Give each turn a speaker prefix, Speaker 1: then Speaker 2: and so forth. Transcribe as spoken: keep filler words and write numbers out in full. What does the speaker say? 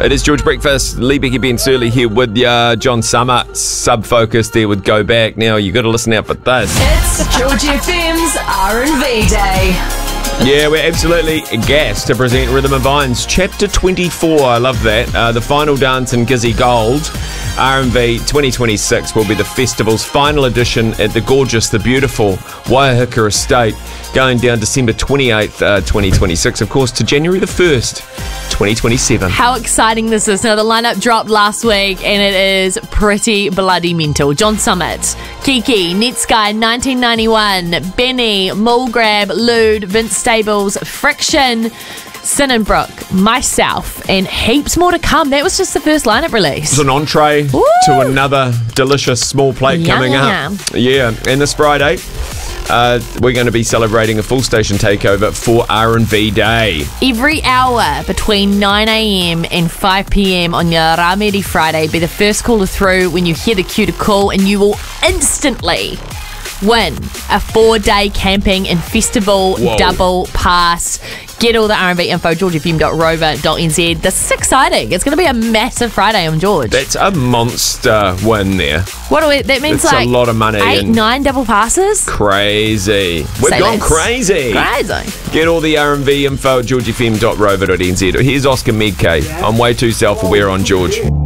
Speaker 1: It is George Breakfast. Lee Becky Ben Surley here with ya. John Summer, Sub Focus there with Go Back. Now you got to listen out for this.
Speaker 2: It's George F M's R and V Day.
Speaker 1: Yeah, we're absolutely gassed to present Rhythm and Vines Chapter twenty-four. I love that. Uh, the final dance in Gizzy Gold. R and V twenty twenty-six will be the festival's final edition at the gorgeous, the beautiful Waihika Estate, going down December twenty-eighth, uh, twenty twenty-six, of course, to January the first, twenty twenty-seven.
Speaker 3: How exciting this is. Now, the lineup dropped last week and it is pretty bloody mental. John Summit, Kiki, Netsky, nineteen ninety-one, Benny, Mulgrab, Lude, Vince Stables, Friction, Sinnenbrook, myself, and heaps more to come. That was just the first lineup release.
Speaker 1: It's an entree
Speaker 3: Woo!
Speaker 1: to another delicious small plate
Speaker 3: Yum,
Speaker 1: coming
Speaker 3: yum.
Speaker 1: up. Yeah, and this Friday, uh, we're going to be celebrating a full station takeover for R and V Day.
Speaker 3: Every hour between nine a.m. and five p.m. on your Ramiri Friday, be the first caller through when you hear the cue to call, and you will instantly win a four-day camping and festival
Speaker 1: Whoa.
Speaker 3: double pass. Get all the R and V info, george f m dot rover dot n z. This is exciting. It's going to be a massive Friday on George.
Speaker 1: That's a monster win there.
Speaker 3: What do we, that means
Speaker 1: That's
Speaker 3: like
Speaker 1: a lot of money.
Speaker 3: eight,
Speaker 1: and
Speaker 3: nine double passes?
Speaker 1: Crazy. We've
Speaker 3: Say
Speaker 1: gone
Speaker 3: less.
Speaker 1: crazy.
Speaker 3: Crazy.
Speaker 1: Get all the R and V info at george f m dot rover dot n z. Here's Oscar Medke. I'm way too self-aware on George.